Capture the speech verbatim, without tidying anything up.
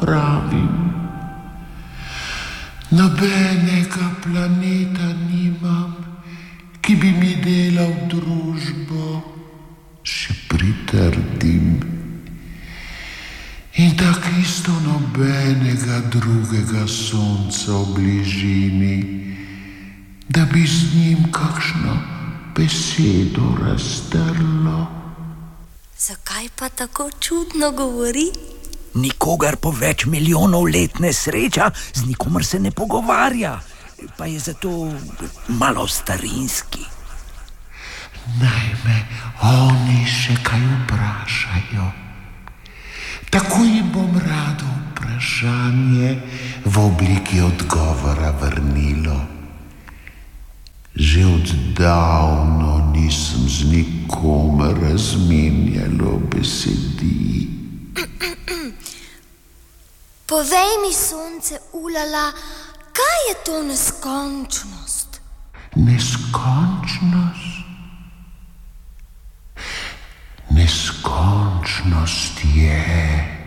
pravim. Nobenega planeta nimam, ki bi mi delal družbo, še pritrdim. In tako isto nobenega drugega sonca v bližini, da bi z njim kakšno besedo raztrlo. Zakaj pa tako čudno govori? Nikogar po več milijonov let ne sreča, z nikomer se ne pogovarja, pa je zato malo starinski. Naj me oni še kaj vprašajo. Tako jim bom rado vprašanje v obliki odgovora vrnilo. Že oddavno nisem z nikomer razmenjalo besedi. Povej mi, sonce ulala, kaj je to neskončnost? Neskončnost? Neskončnost je